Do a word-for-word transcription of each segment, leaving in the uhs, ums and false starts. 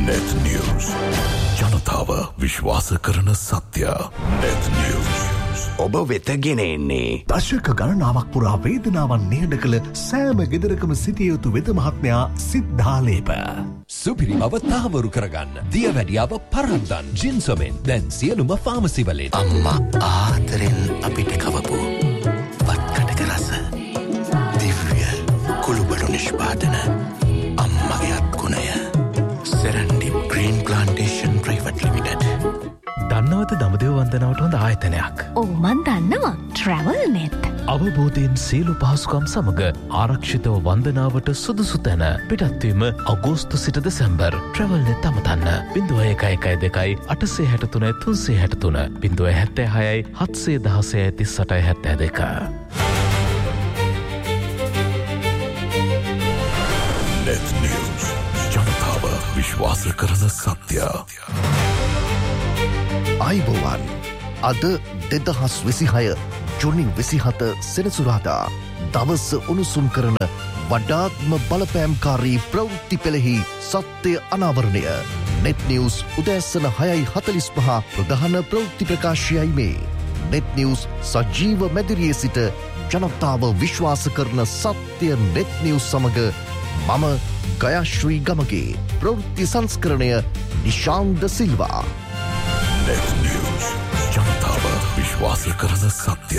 Net News. ජනතාව විශ්වාස කරන සත්‍ය. Net News. ඔබ වෙත ගෙන එන්නේ දශක ගණනාවක් පුරා වේදනාවන් නිහඬ කළ සෑම ගෙදරකම සිටිය යුතු වෙද මහත්මයා සිද්ධාලේප. සුපිරි බව තහවුරු කරගන්න. දියවැඩියාව පරද්දන් ජින්සොමෙන් දැන් සියලුම ෆාමසි වලින්. අම්මා ආදරෙන් අපිට කවපු වත්කඩක රස දිව්‍ය කුළුබඩු නිෂ්පාදන අම්මගේ අත්ගුණය Serendib green plantation private limited. දන්නවද දඹදිව වන්දනාවට හොඳ ආයතනයක්? ඔව් මන් දන්නවා. ට්‍රැවල් නෙත්. අවබෝධයෙන් සියලු පහසුකම් සමග ආරක්ෂිතව වන්දනාවට සුදුසු තැන. පිටත්වීම අගෝස්තු සිට දෙසැම්බර්. ට්‍රැවල් නෙත් අමතන්න. බිංදුව එක එකයි දෙකයි අටසේ හැට තුනයි තුන්සේ හැට තුන. බිංදුව හැත්තෑ හයයි හත්සේ දහසයයි තිස් අටයි හැත්තෑ දෙක. Net News. ජනතාව විශ්වාස කරන සත්‍ය. අයිබෝවන් අද දෙදහස් විසිහය ජුනි විසිහත සෙනසුරාදා දවස උණුසුම් කරන වඩාත්ම බලපෑම්කාරී ප්‍රවෘත්ති පෙළෙහි සත්‍යය අනාවරණය. නෙට් නිවුස් උදෑසන හයයි හතලිස් පහ ප්‍රධාන ප්‍රවෘත්ති ප්‍රකාශයයි මේ. නෙට් නිවුස් සජීව මැදිරියේ සිට ජනතාව විශ්වාස කරන සත්‍ය නෙට් නිවුස් සමග මම ගයාශ්‍රී ගමගේ ප්‍රවෘත්ති සංස්කරණය නිශාන්ද සිල්වා. Net News. ජනතාව විශ්වාස කරන සත්‍ය.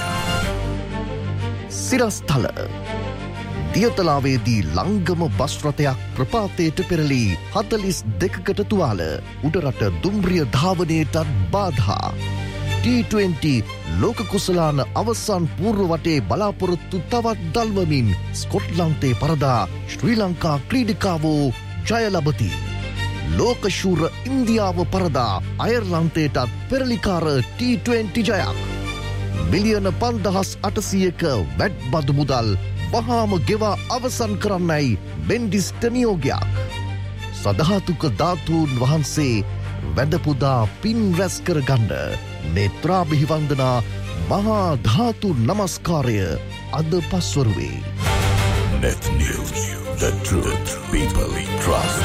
සිරස්තල දියතලාවේදී ලංගම බස් රථයක් ප්‍රපාතයට පෙරලී හතලිස් දෙකකට තුවාල උඩරට දුම්රිය ධාවනයටත් බාධා. ටී ට්වෙන්ටි ලෝක කුසලාන අවසන් පූර්ව වටේ බලාපොරොත්තු තවත් දල්වමින් ස්කොට්ලන්තේ පරදා ශ්‍රී ලංකා ක්‍රීඩිකාවෝ ජය ලබති. ලෝකශූර ඉන්දියාව පරදා අයර්ලන්තයටත් පෙරලිකාර ටී ට්වෙන්ටි ජයක්. මිලියන පන්දහස් අටසියක වැඩ් බදු මුදල් වහාම ගෙවා අවසන් කරන්නයි බෙන්ඩිස්ට නියෝගයක්. සදහතුක ධාතුන් වහන්සේ වැඳපුදා පින් රැස් කරගන්න නේත්‍රාභිවන්දනා මහා ධාතු නමස්කාරය අද පස්වරුවේ. Net News. The truth people trust.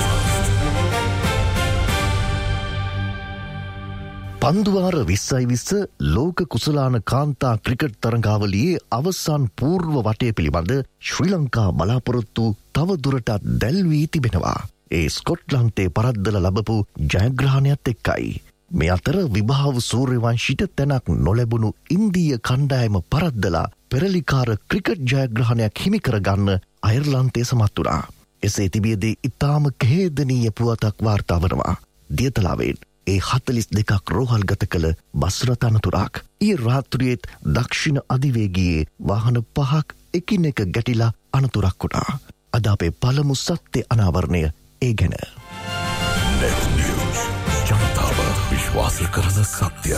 පන්දුවාර විස්සයි විස්ස ලෝක කුසලාන කාන්තා ක්‍රිකට් තරඟාවලියේ අවසන් පූර්ව වටය පිළිබඳ ශ්‍රී ලංකා බලාපොරොත්තු තව දුරටත් දැල්වී තිබෙනවා. ඒ ස්කොට්ලන්තේ පරද්දල ලබපු ජයග්‍රහණයත් එක්කයි. මේ අතර විභාව සූර්යවංශිට තැනක් නොලැබුණු ඉන්දීය කණ්ඩායම පරද්දලා පෙරලිකාර ක්‍රිකට් ජයග්‍රහණයක් හිමි කරගන්න අයර්ලන්තේ සමත් වුණා. එසේ තිබියදී ඉතාම ඛේදනීය පුවතක් වාර්තා වනවා. දියතලාවෙන් ඒ හතලිස් දෙකක් රෝහල් ගත කළ බස්රථ අනතුරක්. ඊ රාත්‍රියේත් දක්ෂිණ අධිවේගයේ වාහන පහක් එකිනෙක ගැටිලා අනතුරක් වුණා. අද අපේ පළමු සත්‍ය අනාවරණය ඒ ගැන. Net News. ජනතාව විශ්වාස කරන සත්‍ය.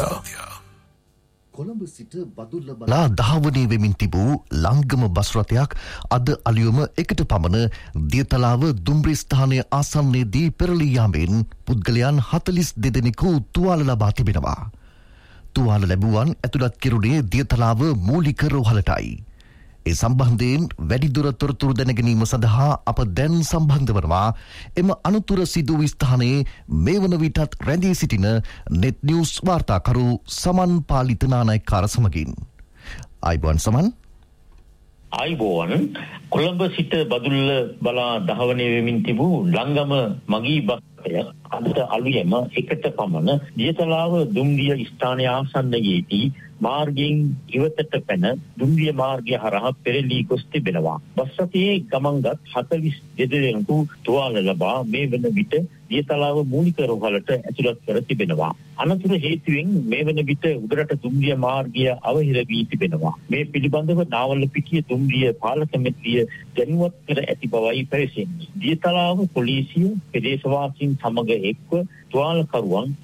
කොළඹ සිට බදුල්ල බලා ධාවනය වෙමින් තිබූ ලංගම බස් රථයක් අද අලියුම එකට පමණ දියතලාව දුම්රිය ස්ථානය ආසන්නයේදී පෙරළී යාමෙන් පුද්ගලයන් හතලිස් දෙදෙනෙකු තුවාල ලබා තිබෙනවා. තුවාල ලැබුවන් ඇතුළත් කෙරුණේ දියතලාව මූලික රෝහලටයි. ඒ සම්බන්ධයෙන් වැඩිදුර තොරතුරු දැනගැනීම සඳහා අප දැන් සම්බන්ධ වනවා එම අනතුර සිදු වූ ස්ථානයේ මේ වන විටත් රැඳී සිටින නෙට් නිවුස් වාර්තාකරු සමන් පාලිත නානායක්කාර සමගින්. ආයිබෝන් සමන්. ආයිබෝන්. කොළඹ සිට බදුල්ල බලා ධාවනය වෙමින් තිබූ ලංගම මගී බස්ය අද අලුයම එකට පමණ දියතලාව දුම්රිය ස්ථානය ආසන්නයේදී මාර්ගයෙන් ඉවතට පැන දුම්රිය මාර්ගය හරහා පෙරළී ගොස් තිබෙනවා. බස් රථයේ ගමන්ගත් හතලිස් දෙදෙනෙකු තුවාල ලබා මේ වන විට දියතලාව මූලික රෝහලට ඇතුළත් කර තිබෙනවා. අනතුර හේතුවෙන් මේ වන විට උඩරට දුම්රිය මාර්ගය අවහිර වී තිබෙනවා. මේ පිළිබඳව නාවලපිටිය දුම්රිය පාලක මැතිරිය දැනුවත් කර ඇති බවයි පැවසෙන්නේ. දියතලාව පොලිසිය ප්‍රදේශවාසීන් සමග එක්ව තුවාලකරුවන්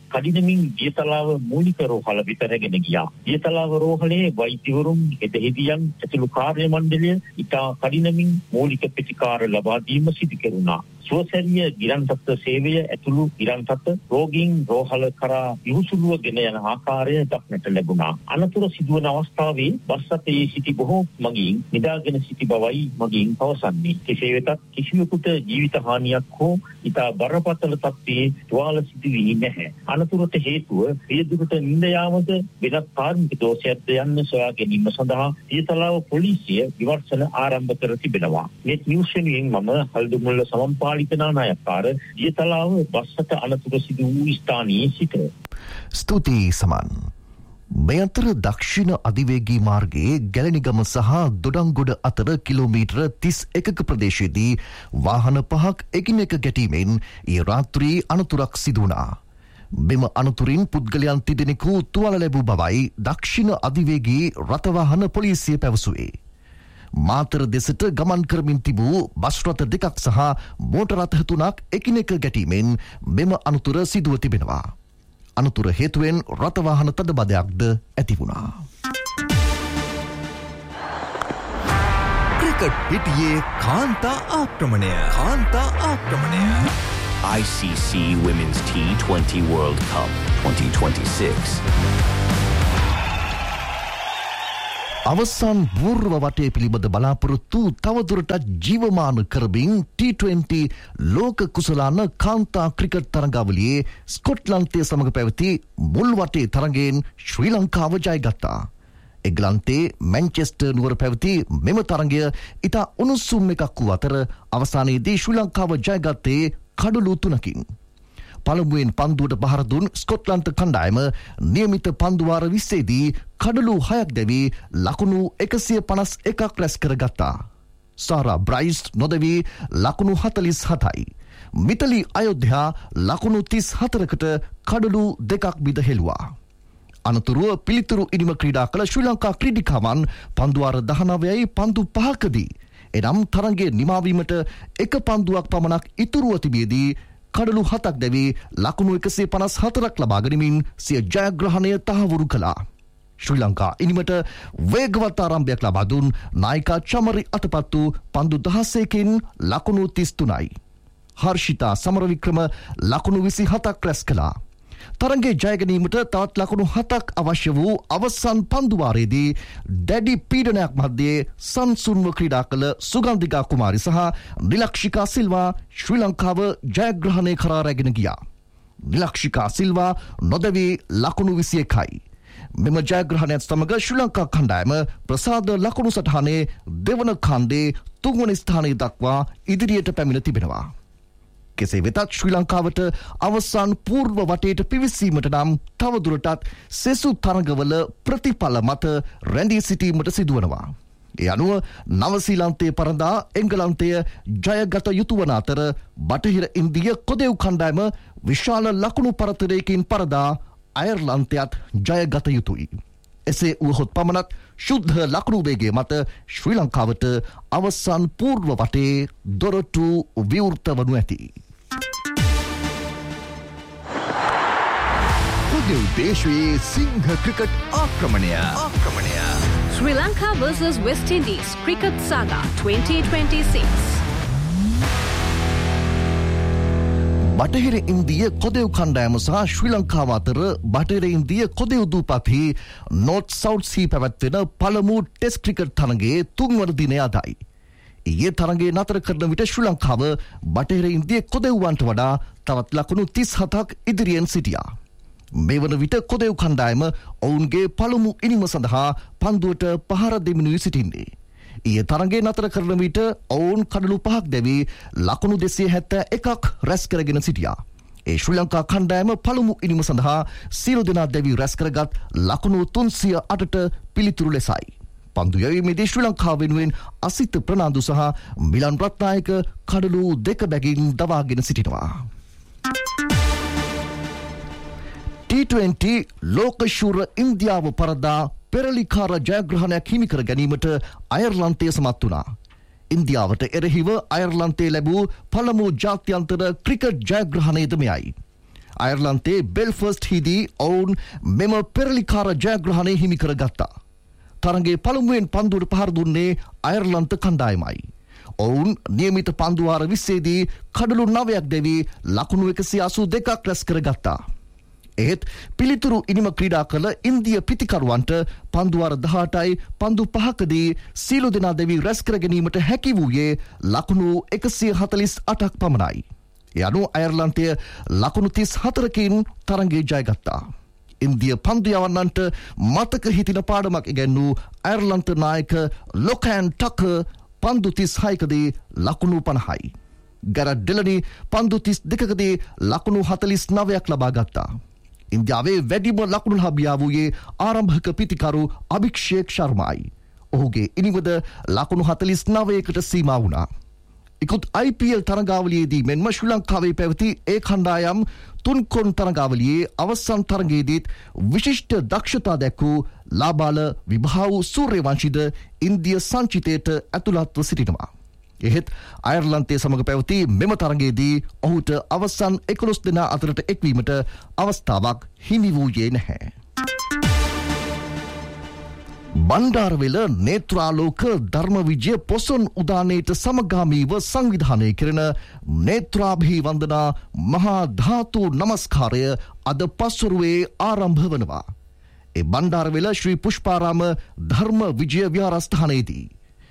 කඩිනමින් දියතලාව මූලික රෝහල විතරගෙන ගියා. දියතලාව රෝහලේ වෛද්‍යවරුන් එදෙහිදියන් ඇතුළු කාර්ය මණ්ඩලය ඉතා කඩිනමින් මූලික ප්‍රතිකාර ලබා දීම සිදු කෙරුණා. සුවසැරිය ගිරන්තත්ත සේවය ඇතුළු ගිරන්තත්ත රෝගීන් රෝහල කරා විහිසුලුව ගෙන යන ආකාරය දක්නට ලැබුණා. අනතුර සිදුවන අවස්ථාවේ බස් රථයේ සිටි බොහෝ මගීන් නිදාගෙන සිටි බවයි මගීන් පවසන්නේ. කෙසේ වෙතත් කිසිවෙකුට ජීවිත හානියක් හෝ ඉතා බරපතල තත්ත්වයේ තුවාල සිදුවී නැහැ. අනතුරට හේතුව පියදුරට නිඳ යාමද වෙනත් කාර්මික දෝෂයක්ද යන්න සොයා ගැනීම සඳහා දියතලාව පොලිසිය විමර්ශන ආරම්භ කර තිබෙනවා. නෙට් නිවුස් වෙනුවෙන් මම හල්දුමුල්ල සමම්පාලිත නායකකාර දියතලාව බස් රථ අනතුර සිදු වූ ස්ථානයේ සිට. ස්තුතියි සමන්. මේ අතර දක්ෂිණ අධිවේගී මාර්ගයේ ගැලණිගම සහ දොඩංගොඩ අතර කිලෝමීටර තිස් එකක ප්‍රදේශයේදී වාහන පහක් එකිනෙක ගැටීමෙන් ඊ රාත්‍රී අනතුරක් සිදු වුණා. මෙම අනතුරින් පුද්ගලයන් තිදෙනෙකු තුවාල ලැබූ බවයි දක්ෂිණ අධිවේගී රථවාහන පොලිසිය පැවසුවේ. මාතර දෙසට ගමන් කරමින් තිබූ බස් රථ දෙකක් සහ මෝටර රථ තුනක් එකිනෙක ගැටීමෙන් මෙම අනතුර සිදුව තිබෙනවා. අනතුර හේතුවෙන් රථවාහන තදබදයක්ද ඇති වුණා. ක්‍රිකට් පිටියේ කාන්තා ආක්‍රමණය කාන්තා ආක්‍රමණය I C C Women's T twenty World Cup twenty twenty-six. අවසන් පූර්ව වටේ පිළිබඳ බලාපොරොත්තු තවදුරටත් ජීවමාන කරමින් ටී ට්වෙන්ටි ලෝක කුසලාන කාන්තා ක්‍රිකට් තරඟාවලියේ ස්කොට්ලන්තය සමග පැවති මුල් වටේ තරඟයෙන් ශ්‍රී ලංකාව ජයගත්තා. එග්ලන්තේ මැන්චෙස්ටර් නුවර පැවති මෙම තරඟය ඉතා උණුසුම් එකක් වූ අතර අවසානයේදී ශ්‍රී ලංකාව ජයගත්තේ කඩලු තුනකින්. පළමුවෙන් පන්දුවට පහර දුන් ස්කොට්ලන්ත කණ්ඩායම නියමිත පන්දුවාර විස්සේදී කඩලු හයක් දැවී ලකුණු එකසිය පනස් එකක් රැස් කරගත්තා. සාරා බ්‍රයිස් නොදවී ලකුණු හතලිස් හතයි. මිතලි අයෝධ්‍යා ලකුණු තිස් හතරකට කඩලු දෙකක් බිඳ හෙළුවා. අනතුරුව පිළිතුරු ඉනිම ක්‍රීඩා කළ ශ්‍රී ලංකා ක්‍රීඩිකාවන් පන්දුවාර දහනවයයි පන්දු පහකදී එනම් තරගේ නිමාවීමට එක පන්දුවක් පමණක් ඉතුරුව තිබියදී කඩලු හතක් දැවී ලකුණු එකසිය පනස් හතරක් ලබා ගනිමින් සිය ජයග්‍රහණය තහවුරු කළා. ශ්‍රී ලංකා ඉනිමට වේගවත් ආරම්භයක් ලබා දුන් නායිකා චමරි අතපත්තු පන්දු දහසයකින් ලකුණු තිස් තුනයි. හර්ෂිතා සමරවික්‍රම ලකුණු විසි හතක් රැස් කළා. තරගේ ජයගැනීමට තවත් ලකුණු හතක් අවශ්‍ය වූ අවසන් පන්දුවාරයේදී දැඩි පීඩනයක් මැද්දේ සංසුන්ව ක්‍රීඩා කළ සුගන්ධිකා කුමාරි සහ නිලක්ෂිකා සිල්වා ශ්‍රී ලංකාව ජයග්‍රහණය කරා රැගෙන ගියා. නිලක්ෂිකා සිල්වා නොදවී ලකුණු විසි එකයි. මෙම ජයග්‍රහණයත් සමග ශ්‍රී ලංකා කණ්ඩායම ප්‍රසාද ලකුණු සටහනේ දෙවන කණ්ඩේ තුන්වන ස්ථානය දක්වා ඉදිරියට පැමිණ තිබෙනවා. කෙසේ වෙතත් ශ්‍රී ලංකාවට අවසන් පූර්ව වටේට පිවිසීමට නම් තවදුරටත් සෙසු තරඟවල ප්‍රතිඵල මත රැඳී සිටීමට සිදුවනවා. ඒ අනුව නවසීලන්තයේ පරදා එංගලන්තය ජයගත යුතු වන අතර බටහිර ඉන්දිය කොදෙව් කණ්ඩායම විශාල ලකුණු පරතරයකින් පරදා අයර්ලන්තයත් ජයගත යුතුයි. එසේ වුවහොත් පමණක් ශුද්ධ ලකුණු වේගය මත ශ්‍රී ලංකාවට අවසන් පූර්ව වටේ දොරටු විවෘත වනු ඇති. කොදෙව් දේශයේ සිංහ ක්‍රිකට් ආක්‍රමණය ආක්‍රමණය Sri Lanka versus West Indies Cricket Saga twenty twenty-six. බටහිර ඉන්දිය කොදෙව් කණ්ඩායම සහ ශ්‍රී ලංකාව අතර බටහිර ඉන්දිය කොදෙව් දූපත්හි නෝර්ත් සවුත් සී පැවැත්වෙන පළමු ටෙස්ට් ක්‍රිකට් තරඟයේ තුන්වන දිනය අදයි. ඊයේ තරඟයේ නතර කරන විට ශ්‍රී ලංකාව බටහිර ඉන්දිය කොදෙව්වන්ට වඩා තවත් ලකුණු තිස් හතක් ඉදිරියෙන් සිටියා. මේ වන විට කොදෙව් කණ්ඩායම ඔවුන්ගේ පළමු ඉනිම සඳහා පන්දුවට පහර දෙමිනුයි සිටින්නේ. ඊයේ තරඟේ නතර කරන විට ඔවුන් කඩලු පහක් දැවී ලකුණු දෙසිය හැත්තෑ එකක් රැස් කරගෙන සිටියා. ඒ ශ්‍රී ලංකා කණ්ඩායම පළමු ඉනිම සඳහා සියලු දෙනා දැවී රැස් කරගත් ලකුණු තුන්සිය අටට පිළිතුරු ලෙසයි. පන්දු යැවීමේදී ශ්‍රී ලංකාව වෙනුවෙන් අසිත ප්‍රනාන්දු සහ මිලන් රත්නායක කඩලු දෙක බැගින් දවාගෙන සිටිනවා. ටී ට්වෙන්ටි ලෝකශූර ඉන්දියාව පරදා පෙරලිකාර ජයග්‍රහණයක් හිමි කර ගැනීමට අයර්ලන්තය සමත් වුණා. ඉන්දියාවට එරෙහිව අයර්ලන්තයේ ලැබූ පළමු ජාත්‍යන්තර ක්‍රිකට් ජයග්‍රහණයද මෙයයි. අයර්ලන්තයේ බෙල්ෆස්ට් හිදී ඔවුන් මෙම පෙරලිකාර ජයග්‍රහණය හිමි කරගත්තා. තරගේ පළමුවෙන් පන්දුවට පහර දුන්නේ අයර්ලන්ත කණ්ඩායමයි. ඔවුන් නියමිත පන්දුවාර විස්සේදී කඩලු නවයක් දෙවී ලකුණු එකසිය අසූ දෙකක් රැස් කරගත්තා. එහෙත් පිළිතුරු ඉනිම ක්‍රීඩා කළ ඉන්දිය පිතිකරුවන්ට පන්දුවාර දහඅටයි පන්දු පහකදී සීලු දෙනා දෙවී රැස් කර ගැනීමට හැකි වූයේ ලකුණු එකසිය හතළිස් අටක් පමණයි. ඒ අනුව අයර්ලන්තය ලකුණු තිස් හතරකින් තරගයේ ජයගත්තා. ඉන්දිය පන්දු යවන්නන්ට මතක හිතින පාඩමක් ඉගැන්වූ අයර්ලන්ත නායක ලොකෑන් ටක පන්දු තිස් හයකදී ලකුණු පනහයි. ගැරට් ඩෙලනි පන්දු තිස් දෙකකදී ලකුණු හතළිස් නවයක් ලබා ගත්තා. ඉන්දියාවේ වැඩිම ලකුණු ලබියා වූයේ ආරම්භක පිතිකරු අභික්ෂේක් ශර්මායි. ඔහුගේ ඉනිවද ලකුණු හතළිස් නවයකට සීමා වුණා. ඉකුත් ආයි පී එල් තරගාවලියේදී මෙන්ම ශ්‍රී ලංකාවේ පැවති ඒ කණ්ඩායම් තුන්කොන් තරගාවලියේ අවසන් තරගයේදීත් විශිෂ්ට දක්ෂතා දැක්වූ ලාබාල විභාවු සූර්යවංශිද ඉන්දිය සංචිතයට ඇතුළත්ව සිටිනවා. එහෙත් අයර්ලන්තයේ සමග පැවති මෙම තරගයේදී ඔහුට අවසන් එකොළොස් දෙනා අතරට එක්වීමට අවස්ථාවක් හිමි වූයේ නැහැ. බණ්ඩාරවෙල නේත්‍රාලෝක ධර්ම විජය පොසොන් උදානයට සමගාමීව සංවිධානය කරන නේත්‍රාභී වන්දනා මහා ධාතු නමස්කාරය අද පස්වරුවේ ආරම්භ වනවා. ඒ බණ්ඩාරවෙල ශ්‍රී පුෂ්පාරාම ධර්ම විජය විහාරස්ථානයේදී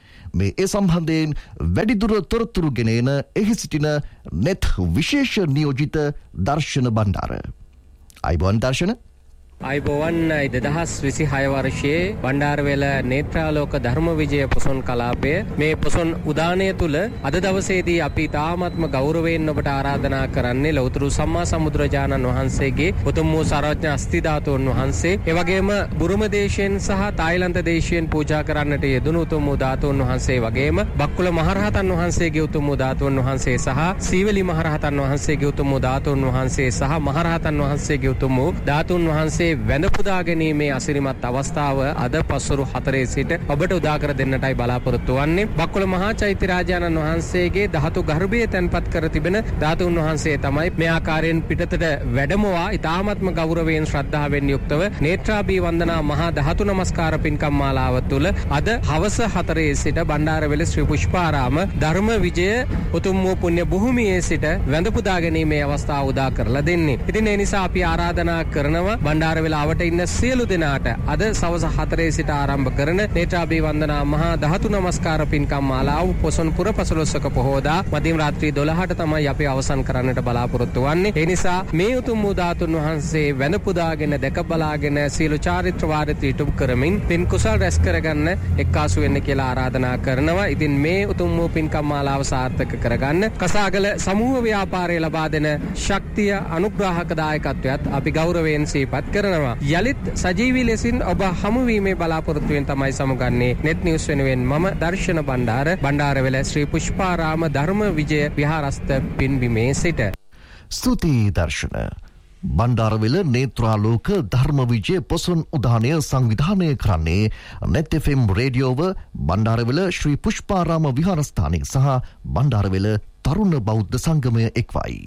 මේ ඒ සම්බන්ධයෙන් වැඩිදුර තොරතුරු ගෙනෙන එහි සිටින නෙත් විශේෂ නියෝජිත දර්ශන බණ්ඩාර. අයිබෝන් දර්ශන. අයිබෝවන් දෙදහස් විසිහය වර්ෂයේ බණ්ඩාරවෙල නේත්‍රාලෝක ධර්ම විජය පොසොන් කලාපය මේ පොසොන් උදානය තුල අද දවසේදී අපි තාමත්ම ගෞරවයෙන් ඔබට ආරාධනා කරන්නේ ලෞතර සම්මා සම්බුදුරජාණන් වහන්සේගේ උතුම් වූ සර්වඥ අස්ති ධාතුන් වහන්සේ ඒ වගේම බුරුම දේශයෙන් සහ තායිලන්ත දේශයෙන් පූජා කරන්නට යෙදුණු උතුම් වූ ධාතුන් වහන්සේ වගේම බක්කුල මහරහතන් වහන්සේගේ උතුම් වූ ධාතුන් වහන්සේ සහ සීවලි මහරහතන් වහන්සේගේ උතුම් වූ ධාතුන් වහන්සේ සහ මහරහතන් වහන්සේගේ උතුම් වූ ධාතුන් වහන්සේ වැඳ පුදා ගැනීමේ අසිරිමත් අවස්ථාව අද පස්වරු හතරේ සිට ඔබට උදා කර දෙන්නටයි බලාපොරොත්තු වෙන්නේ. බක්කුල මහා චෛත්‍ය රාජානන් වහන්සේගේ ධාතු ගර්භයේ තැන්පත් කර තිබෙන ධාතුන් වහන්සේ තමයි මේ ආකාරයෙන් පිටතට වැඩමවා ඉතාමත්ම ගෞරවයෙන් ශ්‍රද්ධාවෙන් යුක්තව නේත්‍රාභී වන්දනා මහා ධාතු නමස්කාර පින්කම් මාලාව තුළ අද හවස හතරේ සිට බණ්ඩාරවෙල ශ්‍රී පුෂ්පාරාම ධර්ම විජය උතුම් වූ පුණ්‍ය භූමියේ සිට වැඳ පුදා ගැනීමේ අවස්ථාව උදා කරලා දෙන්නේ. ඉතින් ඒ නිසා අපි ආරාධනා කරනවා බණ්ඩාර වෙලාවට ඉන්න සියලු දෙනාට අද සවස හතරේ සිට ආරම්භ කරන නේත්‍රාභී වන්දනා මහා ධාතු නමස්කාර පින්කම් මාලාව පොසොන් පුර පසළොස්වක පොහෝදා මධ්‍යම රාත්‍රී දොළහට තමයි අපි අවසන් කරන්නට බලාපොරොත්තු වෙන්නේ. ඒ නිසා මේ උතුම් වූ ධාතුන් වහන්සේ වැඳ පුදාගෙන දැක බලාගෙන සීල චාරිත්‍ර වාරිත්‍ර ඉටු කරමින් පින් කුසල් රැස් කරගන්න එක්කාසු වෙන්න කියලා ආරාධනා කරනවා. ඉතින් මේ උතුම් වූ පින්කම් මාලාව සාර්ථක කරගන්න කසාගල සමූහ ව්‍යාපාරයේ ලබා දෙන ශක්තිය අනුග්‍රාහක දායකත්වයත් අපි ගෞරවයෙන් සිහිපත් කරනවා. යලිත් සජීවී ලෙසින් ඔබ හමුවීමේ බලාපොරොත්තුවෙන් තමයි සමුගන්නේ. නෙට් නිවුස් වෙනුවෙන් මම දර්ශන බණ්ඩාර බණ්ඩාරවෙල ශ්‍රී පුෂ්පාරාම ධර්ම විජය විහාරස්ථ පින්බිමේ සිට. ස්තුතියි දර්ශන. බණ්ඩාරවෙල නේත්‍රාලෝක ධර්ම විජය පොසොන් උදානය සංවිධානය කරන්නේ නෙට් එෆ් එම් රේඩියෝව බණ්ඩාරවෙල ශ්‍රී පුෂ්පාරාම විහාරස්ථානය සහ බණ්ඩාරවෙල තරුණ බෞද්ධ සංගමය එක්වයි.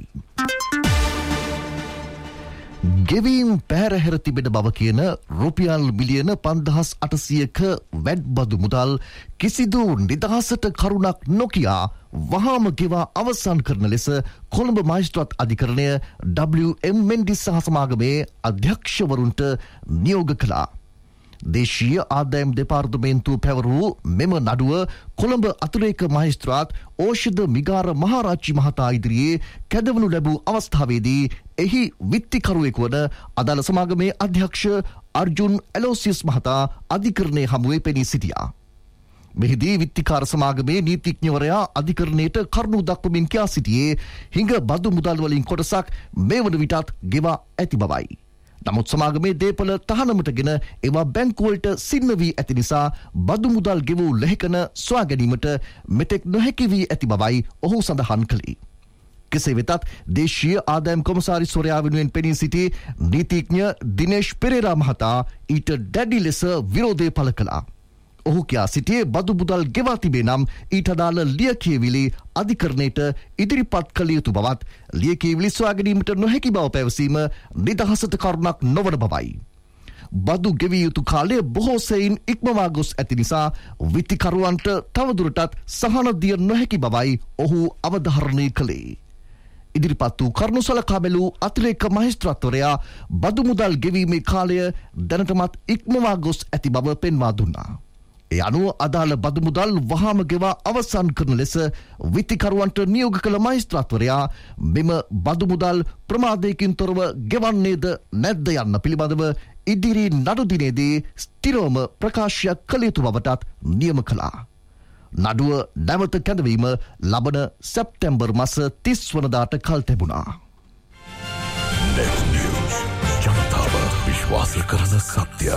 ගෙවීම් පැහැරහැර තිබෙන බව කියන රුපියල් මිලියන පන්දහස් අටසියක වැඩ්බදු මුදල් කිසිදු නිදහසට කරුණක් නොකියා වහාම ගෙවා අවසන් කරන ලෙස කොළඹ මහේස්ත්‍රාත් අධිකරණය ඩබ්ලිව් එම් මෙන්ඩිස් සහ සමාගමේ අධ්‍යක්ෂවරුන්ට නියෝග කළා. දේශීය ආදායම් දෙපාර්තමේන්තුව පැවරූ මෙම නඩුව කොළඹ අතිරේක මහේස්ත්‍රාත් ඕෂධ මිගාර මහාරච්චි මහතා ඉදිරියේ කැදවනු ලැබූ අවස්ථාවේදී එහි විත්තිකරුවෙකු වන අදාළ සමාගමේ අධ්‍යක්ෂ අර්ජුන් ඇලෝසියස් මහතා අධිකරණයේ හමුවේ පෙනී සිටියා. මෙහිදී විත්තිකාර සමාගමේ නීතිඥවරයා අධිකරණයට කරුණු දක්වමින් කියා සිටියේ හිඟ බදු මුදල් වලින් කොටසක් මේ වන විටත් ගෙවා ඇති බවයි. නමුත් සමාගමේ දේපල තහනමටගෙන ඒවා බැංකුවලට සින්න වී ඇති නිසා බදු මුදල් ගෙවූ ලෙහෙකන සොයා ගැනීමට මෙතෙක් නොහැකි වී ඇති බවයි ඔහු සඳහන් කළේ. කෙසේ වෙතත් දේශීය ආදායම් කොමසාරිස්වරයා වෙනුවෙන් පෙනී සිටි නීතිඥ දිනේෂ් පෙරේරා මහතා ඊට දැඩි ලෙස විරෝධය පළ කළා. ඔහු කියා සිටියේ බදු මුදල් ගෙවා තිබේ නම් ඊට අදාළ ලියකියවිලි අධිකරණයට ඉදිරිපත් කළ යුතු බවත් ලියකියවිලි සොයා ගැනීමට නොහැකි බව පැවසීම නිදහසට කරුණක් නොවන බවයි. බදු ගෙවිය යුතු කාලය බොහෝ සෙයින් ඉක්මවා ගොස් ඇති නිසා විත්තිකරුවන්ට තවදුරටත් සහන දිය නොහැකි බවයි ඔහු අවධාරණය කළේ. ඉදිරිපත් වූ කරුණු සලකා බැලූ අතිරේක මහේස්ත්‍රාත්වරයා බදු මුදල් ගෙවීමේ කාලය දැනටමත් ඉක්මවා ගොස් ඇති බව පෙන්වා දුන්නා. ඒ අනුව අදාළ බදු මුදල් වහාම ගෙවා අවසන් කරන ලෙස විත්තිකරුවන්ට නියෝග කළ මහේස්ත්‍රාත්වරයා මෙම බදු මුදල් ප්‍රමාදයකින් තොරව ගෙවන්නේද නැද්ද යන්න පිළිබඳව ඉදිරි නඩු දිනේදී ස්ථිරවම ප්‍රකාශයක් කළ යුතු බවටත් නියම කළා. නඩුව නැවත කැඳවීම ලබන සැප්තැම්බර් මස තිස් වනදාට කල් තැබුණා. Net News ජනතාව විශ්වාස කරන සත්‍ය.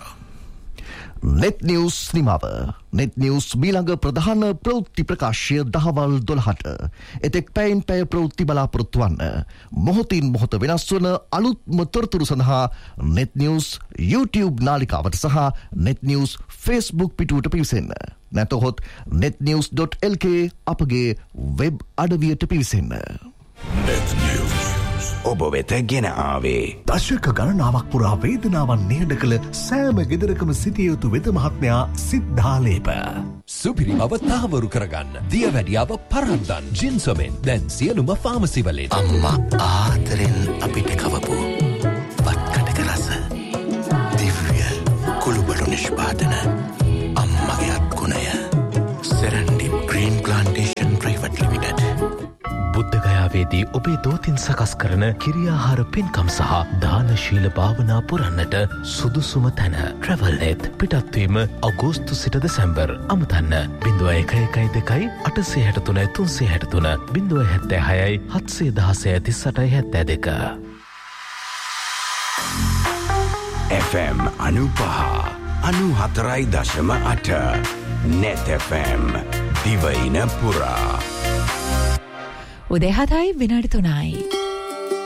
Net News නිමාව. Net News මීළඟ ප්‍රධාන ප්‍රවෘත්ති ප්‍රකාශය දහවල් දොළහට. එතෙක් පැයින් පැය ප්‍රවෘත්ති බලාපොරොත්තු වන්න. මොහොතින් මොහොත වෙනස් වන අලුත්ම තොරතුරු සඳහා Net News YouTube නාලිකාවට සහ Net News Facebook පිටුවට පිවිසෙන්න. නැතහොත් netnews dot l k අපගේ වෙබ් අඩවියට පිවිසෙන්න. Net News ඔබ වෙත ගෙන ආවේ දශක ගණනාවක් පුරා වේදනාවන් නිහඬ කළ සෑම ගෙදරකම සිටිය යුතු වෙද මහත්මයා සිද්ධාලේප. සුපිරි බව තහවුරු කරගන්න දියවැඩියාව පරද්දන් ජින්සොමෙන් දැන් සියලුම ෆාමසි වලින්. අම්මා ආදරෙන් අපිට කවපු වත්කඩක රස දිව්‍ය කුළුබඩු නිෂ්පාදන අම්මගේ අත්ගුණය සෙරන්ඩි ග්‍රීන් ප්ලාන්ටේෂන් ප්‍රයිවට් ලිමිටඩ්. බුද්ධගයාවේදී ඔබේ දෝතින් සකස් කරන කිරියාහාර පින්කම් සහ දානශීල භාවනා පුරන්නට සුදුසුම තැන ට්‍රැවල්නෙත්. පිටත්වීම අගෝස්තු සිට දෙසැම්බර්. අමතන්න බිඳුව එක එකයි දෙකයි අටසේ හැට තුනයි තුන්සේ හැට තුන බිඳුව හැත්තෑ හයයි හත්සේ දහසය තිස් අටයි හැත්තෑ දෙක. එෆ් එම් අනුපහ අනු හතරයි දශම අට නෙත් එෆ් එම් දිවයින පුරා. උදේ හතයි විනාඩි තුනයි.